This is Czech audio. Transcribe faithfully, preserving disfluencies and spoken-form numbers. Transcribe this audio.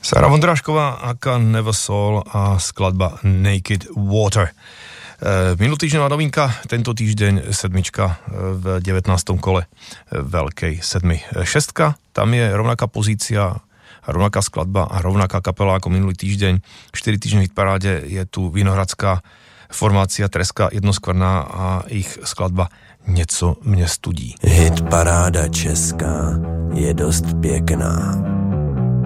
Sara Vondrášková aka Never Soul a skladba Naked Water. Minulotýždňová novinka, tento týždeň sedmička v devätnástom kole veľkej sedmi. Šestka, tam je rovnaká pozícia, rovnaká skladba a rovnaká kapela ako minulý týždeň. štyri týždne v hitparáde je tu vinohradská formácia Treska Jednoskvrná a ich skladba Něco mě studí. Hitparáda česká je dost pěkná.